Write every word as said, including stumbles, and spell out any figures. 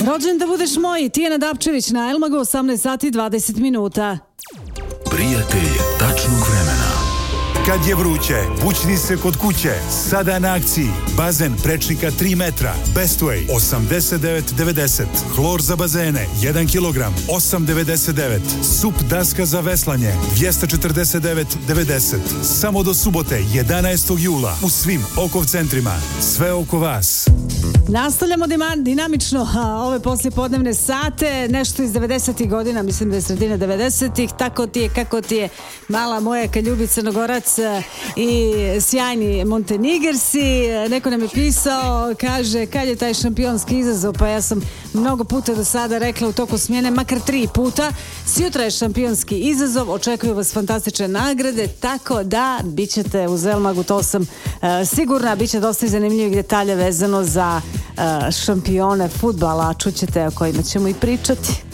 Rođen da budeš moj, Tijana Dapčević na Elmagu, osamnaest sati dvadeset minuta. Prijatelj tačnog vremena. Kad je vruće, bućni se kod kuće. Sada na akciji. Bazen prečnika tri metra. Bestway osamdeset devet devedeset. Hlor za bazene jedan kilogram osam devedeset devet. Sup daska za veslanje dvjesto četrdeset devet devedeset. Samo do subote jedanaestog jula u svim Okov centrima. Sve oko vas. Nastavljamo dinamično a, ove poslijepodnevne sate, nešto iz devedesetih godina, mislim da je sredina devedesetih, tako ti je, kako ti je, mala moja kad ljubi Crnogorac i sjajni Montenigersi. Neko nam je pisao, kaže, kad je taj šampionski izazov, pa ja sam mnogo puta do sada rekla u toku smjene, makar tri puta, sjutra je šampionski izazov, očekuju vas fantastične nagrade, tako da bit ćete u Zelmagu, to sam uh, sigurna, bit će dosta zanimljivih detalja vezano za uh, šampione fudbala, čućete o kojima ćemo i pričati.